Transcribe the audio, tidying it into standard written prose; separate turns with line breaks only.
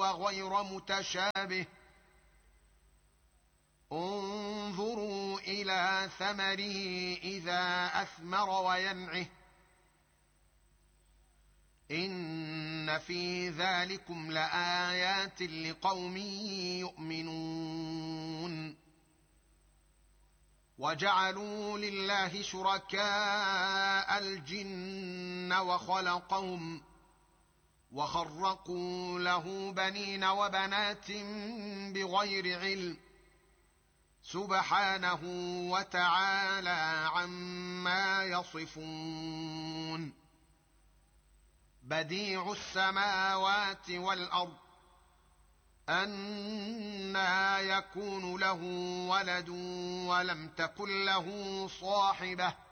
وغير متشابه انظروا إلى ثمره إذا أثمر وينعه إن في ذلكم لآيات لقوم يؤمنون وجعلوا لله شركاء الجن وخلقهم وخرقوا له بنين وبنات بغير علم سبحانه وتعالى عما يصفون بديع السماوات والأرض أنى يكون له ولد ولم تكن له صاحبة